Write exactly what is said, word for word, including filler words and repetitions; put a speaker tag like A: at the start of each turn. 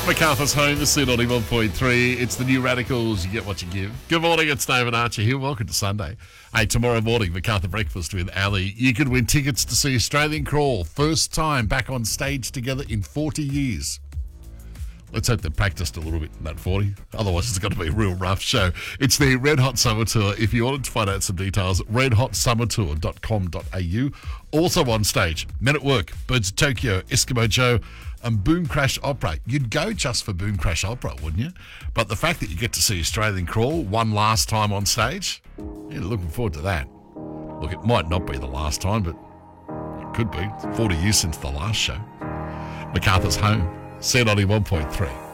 A: MacArthur's Home, the C ninety-one point three. It's the New Radicals. You get what you give. Good morning, it's David Archer here. Welcome to Sunday. Hey, tomorrow morning, MacArthur Breakfast with Ali. You could win tickets to see Australian Crawl. First time back on stage together in forty years. Let's hope they practiced a little bit in that forty. Otherwise, it's going to be a real rough show. It's the Red Hot Summer Tour. If you wanted to find out some details, red hot summer tour dot com dot a u. Also on stage, Men at Work, Birds of Tokyo, Eskimo Joe, and Boom Crash Opera. You'd go just for Boom Crash Opera, wouldn't you? But the fact that you get to see Australian Crawl one last time on stage, yeah, looking forward to that. Look, it might not be the last time, but it could be. It's forty years since the last show. MacArthur's Home, C ninety-one point three.